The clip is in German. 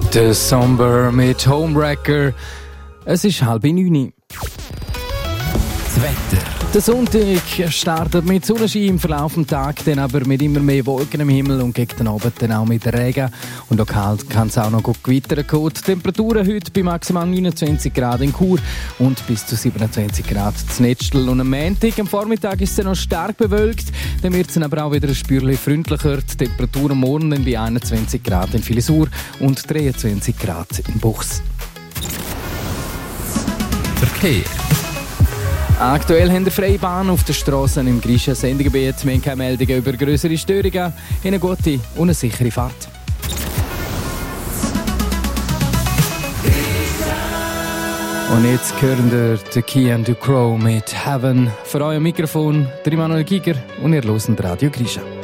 Der Somber mit Homewrecker. Es ist 8:30. Das Wetter. Der Sonntag startet mit Sonnenschein im Verlauf des Tages, dann aber mit immer mehr Wolken im Himmel und gegen den Abend dann auch mit Regen. Und lokal kann es auch noch gut gewittern kommen. Die Temperaturen heute bei maximal 29 Grad in Chur und bis zu 27 Grad in Netzstel. Und am Montag, am Vormittag, ist es noch stark bewölkt. Dann wird es aber auch wieder ein Spürchen freundlicher. Die Temperaturen morgen dann bei 21 Grad in Filisur und 23 Grad in Buchs. Verkehr. Aktuell haben wir freie Bahn auf den Strassen im Griechen Sendegebiet. Wir haben keine Meldungen über grössere Störungen. Eine gute und eine sichere Fahrt. Und jetzt hören wir The Key and the Crow mit Heaven. Für euer Mikrofon der Emanuel Giger und ihr hört Radio Griechen.